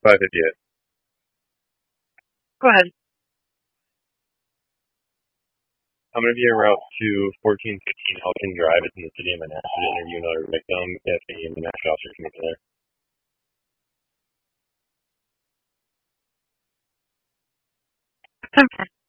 558. Go ahead. I'm going to be en route to 1415 Elkin Drive. It's in the city of Menasha to interview another victim if any Menasha officers can make it there. Okay.